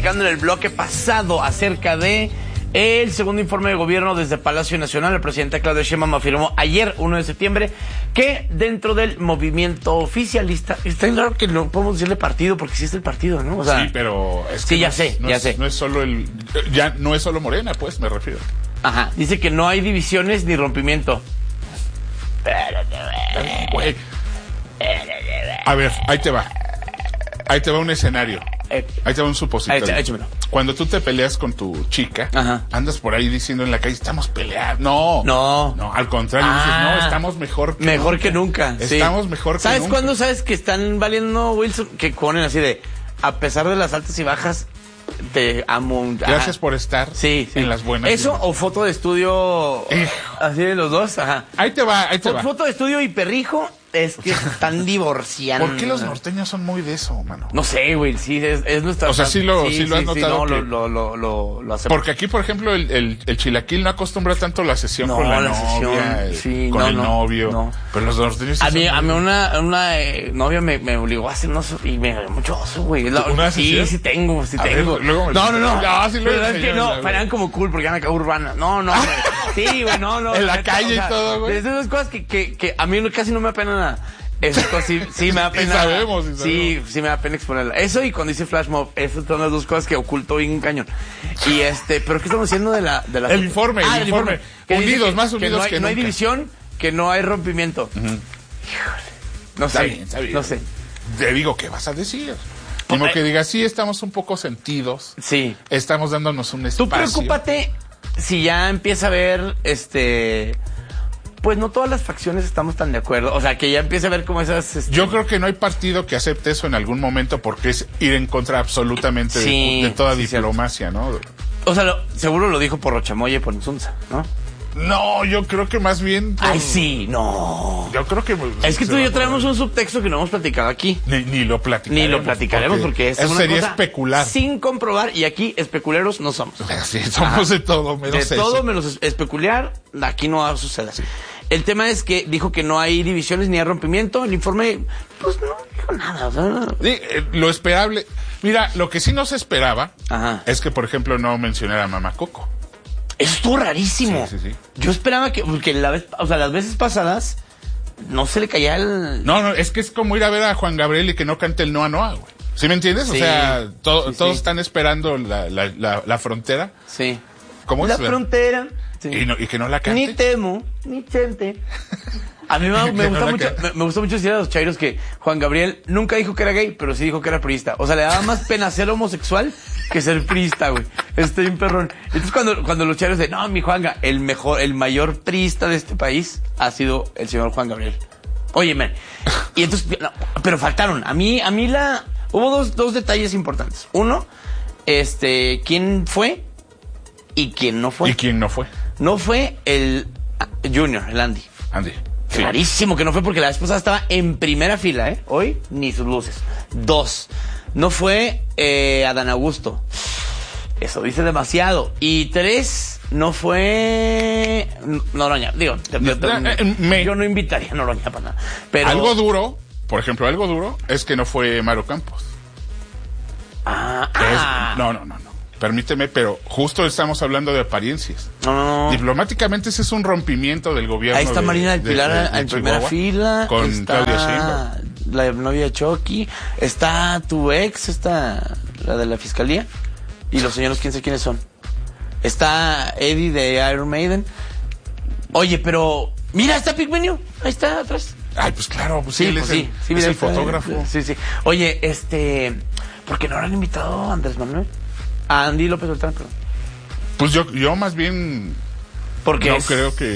platicando en el bloque pasado acerca de el segundo informe de gobierno desde Palacio Nacional. El presidente Claudia Sheinbaum afirmó ayer, 1 de septiembre, que dentro del movimiento oficialista, está claro que no podemos decirle partido porque sí es el partido, ¿no? O sea, sí, pero es que sí, ya sé. No es solo ya no es solo Morena, pues, me refiero. Ajá, dice que no hay divisiones ni rompimiento. Güey. A ver, ahí te va un escenario. Ahí te va un supositorio. Échamelo. Cuando tú te peleas con tu chica, andas por ahí diciendo en la calle, estamos peleando. No, al contrario, dices, no, estamos mejor que nunca. Estamos mejor que nunca. ¿Sabes cuándo sabes que están valiendo, Wilson? Que ponen así de, a pesar de las altas y bajas, te amo. Gracias por estar en las buenas. Eso o foto de estudio, así de los dos. Ajá. Ahí te va. Foto de estudio y perrijo. Es que están divorciando. ¿Por qué los norteños son muy de eso, mano? No sé, güey, sí, es nuestra... O sea, sí lo has notado. Sí, no, lo hacemos. Porque aquí, por ejemplo, el chilaquil no acostumbra tanto la sesión con la novia, con el novio. No. Pero los norteños... A mí una novia me obligó a hacer y me dio mucho oso, güey. Sí tengo. Ver, luego No. Sí, pero es que no, eran como cool porque eran acá urbana. No. Sí, güey, no. En la calle y todo, güey. Esas cosas que a mí casi no me apena nada. Eso sí me da pena. Sabemos. Sí me da pena exponerla. Eso y cuando dice flash mob, esas son las dos cosas que ocultó bien un cañón. Y pero ¿qué estamos haciendo de la el informe? Unidos, más unidos que nunca. No hay división, que no hay rompimiento. Híjole. No sé. No sé. Te digo, ¿qué vas a decir? Como que digas, sí, estamos un poco sentidos. Sí. Estamos dándonos un espacio. Tú preocúpate si ya empieza a ver, pues no todas las facciones estamos tan de acuerdo. O sea, que ya empieza a ver como esas... Yo creo que no hay partido que acepte eso en algún momento porque es ir en contra absolutamente de toda diplomacia, ¿no? O sea, seguro lo dijo por Rochamoya y por Insunza, ¿no? No, yo creo que más bien... Ay, sí, no. Yo creo que... Es que tú y yo traemos un subtexto que no hemos platicado aquí. Ni lo platicaremos. Porque eso sería especular. Sin comprobar, y aquí especuleros no somos. Sí, somos de todo menos eso. De todo menos especular, aquí no va a suceder. Sí. El tema es que dijo que no hay divisiones ni hay rompimiento. El informe, pues no dijo nada. O sea, sí, lo esperable... Mira, lo que sí no se esperaba es que, por ejemplo, no mencionara a Mamá Coco. Eso estuvo rarísimo. Sí. Yo esperaba porque las veces pasadas no se le caía el... No, es que es como ir a ver a Juan Gabriel y que no cante el Noa Noa, güey. ¿Sí me entiendes? Sí. O sea, todos están esperando la frontera. Sí. ¿Cómo es? La frontera. Sí. Y que no la cante. Ni temo, ni chente. A mí me gusta mucho decir a los chairos que Juan Gabriel nunca dijo que era gay, pero sí dijo que era priista. O sea, le daba más pena ser homosexual que ser priista, güey. Estoy un perrón. Entonces cuando los chairos dicen, no, mi Juanga, el mayor priista de este país ha sido el señor Juan Gabriel. Oye, man. Y entonces, no, pero faltaron. A mí hubo dos detalles importantes. Uno, ¿quién fue? ¿Y quién no fue? ¿Y quién no fue? No fue el Junior, el Andy. Sí. Clarísimo que no fue porque la vez pasada estaba en primera fila, ¿eh? Hoy ni sus luces. 2, no fue Adán Augusto. Eso dice demasiado. Y 3, no fue Noroña. Digo, yo no invitaría a Noroña para nada. Pero... Algo duro es que no fue Mario Campos. No. Permíteme, pero justo estamos hablando de apariencias. No. Diplomáticamente ese es un rompimiento del gobierno. Ahí está Marina del Pilar en primera fila. Con está Claudia Sheinbaum. La novia de Chucky. Está tu ex, la de la fiscalía. Y los señores, quién sabe quiénes son. Está Eddie de Iron Maiden. Oye, pero... Mira, está Pigmenio. Ahí está, atrás. Ay, pues claro, pues sí, es el fotógrafo. Sí. Oye, ¿por qué no habrán invitado a Andrés Manuel? A Andy López Beltrán, perdón. Pues yo más bien... Porque no creo que...